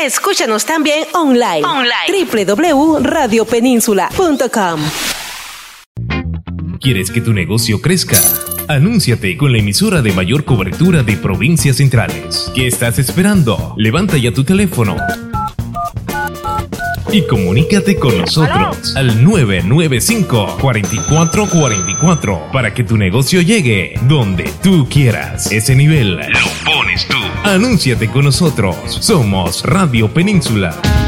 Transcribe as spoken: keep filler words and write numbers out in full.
Escúchanos también online. online. doble u doble u doble u punto radio península punto com. ¿Quieres que tu negocio crezca? Anúnciate con la emisora de mayor cobertura de provincias centrales. ¿Qué estás esperando? Levanta ya tu teléfono y comunícate con nosotros al nueve nueve cinco, cuatro cuatro cuatro cuatro para que tu negocio llegue donde tú quieras. Ese nivel lo pones tú. Anúnciate con nosotros. Somos Radio Península.